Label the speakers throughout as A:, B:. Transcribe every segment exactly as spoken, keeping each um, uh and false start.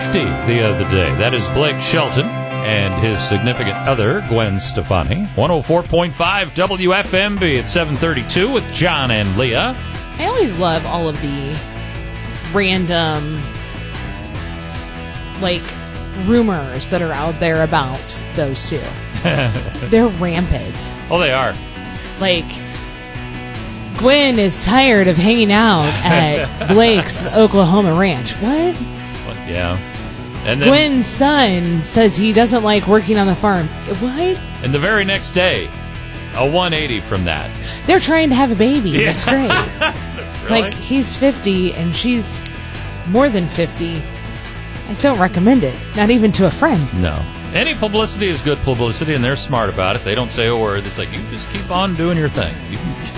A: fifty the other day. That is Blake Shelton and his significant other, Gwen Stefani. one oh four point five W F M B at seven thirty-two with John and Leah.
B: I always love all of the random, like, rumors that are out there about those two. They're rampant.
A: Oh, they are.
B: Like, Gwen is tired of hanging out at Blake's Oklahoma ranch. What?
A: What? Yeah. And then,
B: Gwen's son says he doesn't like working on the farm. What?
A: And the very next day, a one eighty from that.
B: They're trying to have a baby.
A: Yeah.
B: That's great.
A: Really?
B: Like, he's fifty and she's more than fifty. I don't recommend it. Not even to a friend.
A: No. Any publicity is good publicity, and they're smart about it. They don't say a word. It's like, you just keep on doing your thing. You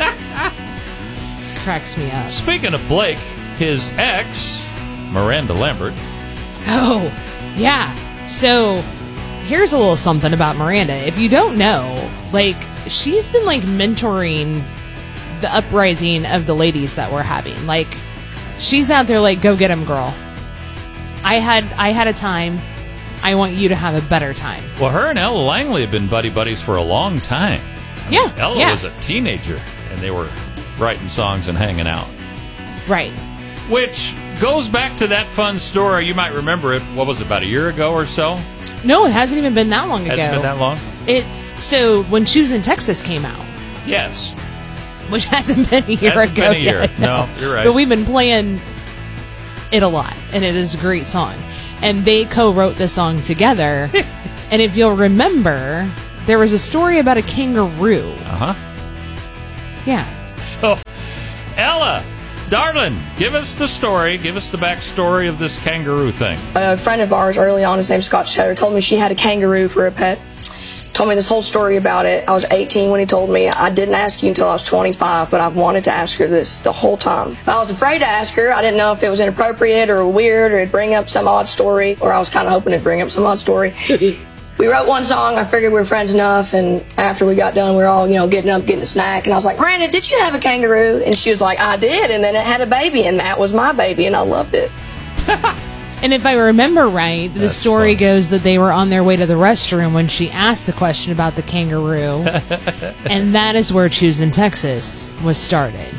B: Cracks me up.
A: Speaking of Blake, his ex, Miranda Lambert.
B: Oh, yeah. So, here's a little something about Miranda. If you don't know, like, she's been, like, mentoring the uprising of the ladies that we're having. Like, she's out there like, go get 'em, girl. I had I had a time. I want you to have a better time.
A: Well, her and Ella Langley have been buddy-buddies for a long time. I
B: Yeah,
A: mean, Ella
B: yeah.
A: was a teenager, and they were writing songs and hanging out.
B: Right.
A: Which goes back to that fun story. You might remember it, what was it, about a year ago or so?
B: No, it hasn't even been that long ago.
A: Hasn't been that long?
B: It's, so, when Choose in Texas came out,
A: Yes.
B: which hasn't been a year
A: Hasn't
B: ago
A: been a year.
B: yet,
A: No, you're right.
B: But we've been playing it a lot, and it is a great song. And they co-wrote the song together. And if you'll remember, there was a story about a kangaroo.
A: Uh-huh.
B: Yeah.
A: So, Ella, darling, give us the story. Give us the backstory of this kangaroo thing.
C: A friend of ours early on, his name's Scott Taylor, told me she had a kangaroo for a pet. Told me this whole story about it. I was eighteen when he told me. I didn't ask you until I was twenty-five, but I've wanted to ask her this the whole time. I was afraid to ask her. I didn't know if it was inappropriate or weird or it'd bring up some odd story, or I was kind of hoping it'd bring up some odd story. We wrote one song. I figured we were friends enough, and after we got done, we were all, you know, getting up, getting a snack, and I was like, Miranda, did you have a kangaroo? And she was like, I did, and then it had a baby, and that was my baby, and I loved it.
B: And if I remember right, the
A: That's
B: story
A: funny.
B: goes that they were on their way to the restroom when she asked the question about the kangaroo. And that is where Choose in Texas was started.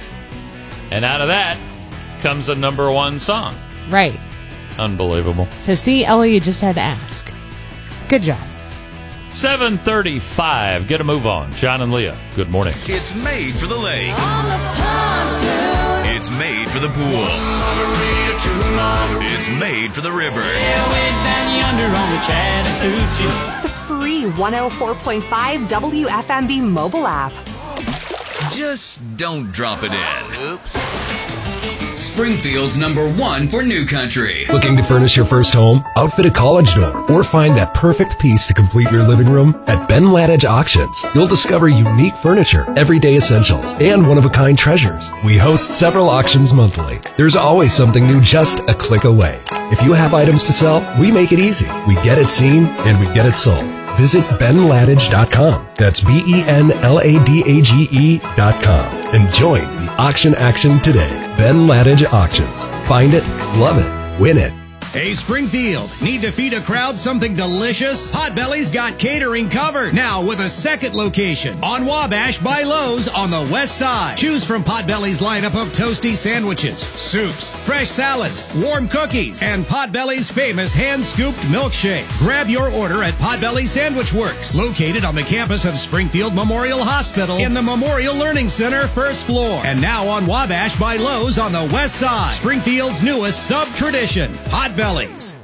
A: And out of that comes a number one song.
B: Right.
A: Unbelievable.
B: So see, Ellie, you just had to ask. Good job.
A: seven thirty-five. Get a move on. John and Leah, good morning.
D: It's made for the lake. It's made for the pool. It's made for the river.
E: The free one oh four point five W F M B mobile app.
D: Just don't drop it in. Oops. Springfield's number one for new country.
F: Looking to furnish your first home, outfit a college dorm, or find that perfect piece to complete your living room? At Ben Ladage Auctions, you'll discover unique furniture, everyday essentials, and one-of-a-kind treasures. We host several auctions monthly. There's always something new just a click away. If you have items to sell, we make it easy. We get it seen, and we get it sold. Visit ben ladage dot com. That's B E N L A D A G E dot com. And join the auction action today. Ben Ladage Auctions. Find it, love it, win it.
G: Hey, Springfield, need to feed a crowd something delicious? Potbelly's got catering covered. Now with a second location on Wabash by Lowe's on the west side. Choose from Potbelly's lineup of toasty sandwiches, soups, fresh salads, warm cookies, and Potbelly's famous hand-scooped milkshakes. Grab your order at Potbelly Sandwich Works, located on the campus of Springfield Memorial Hospital in the Memorial Learning Center, first floor. And now on Wabash by Lowe's on the west side. Springfield's newest sub-tradition, Potbelly's.